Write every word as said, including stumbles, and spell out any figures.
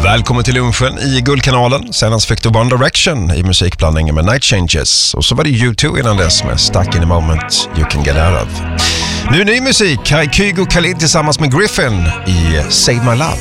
Välkommen till lunchen i Guldkanalen. Senast fick du One Direction i musikblandningen med Night Changes. Och så var det U två innan dess med Stuck in a Moment You Can Get Out of. Nu ny musik. Här är Kygo Khalid tillsammans med Griffin i Save My Love.